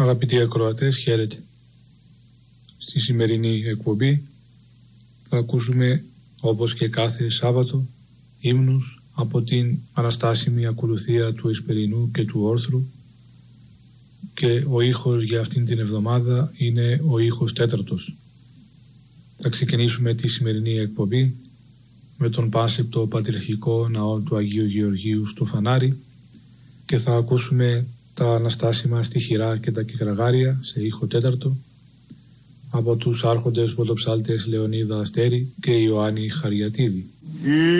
Αγαπητοί ακροατές, χαίρετε. Στη σημερινή εκπομπή θα ακούσουμε, όπως και κάθε Σάββατο, ύμνους από την αναστάσιμη ακολουθία του Εσπερινού και του Όρθρου, και ο ήχος για αυτήν την εβδομάδα είναι ο ήχος 4ος. Θα ξεκινήσουμε τη σημερινή εκπομπή με τον πάσεπτο πατριαρχικό ναό του Αγίου Γεωργίου στο Φανάρι και θα ακούσουμε τα αναστάσιμα στιχηρά και τα κεκραγάρια σε ήχο 4ο από τους άρχοντες πρωτοψάλτες Λεωνίδα Αστέρη και Ιωάννη Χαριατίδη.